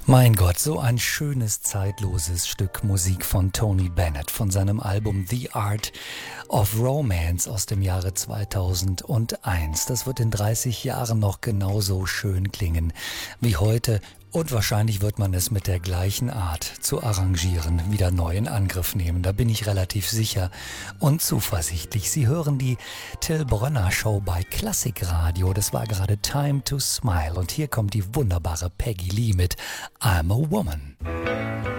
Mein Gott, so ein schönes, zeitloses Stück Musik von Tony Bennett von seinem Album The Art of Romance aus dem Jahre 2001. Das wird in 30 Jahren noch genauso schön klingen wie heute und wahrscheinlich wird man es mit der gleichen Art zu arrangieren wieder neu in Angriff nehmen. Da bin ich relativ sicher und zuversichtlich. Sie hören die Till Brönner Show bei Klassikradio. Das war gerade Time to Smile und hier kommt die wunderbare Peggy Lee mit I'm a Woman.